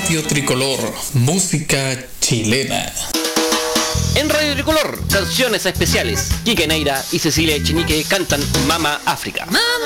Radio Tricolor, música chilena. En Radio Tricolor, canciones especiales. Quique Neira y Cecilia Echenique cantan Mama África. Mama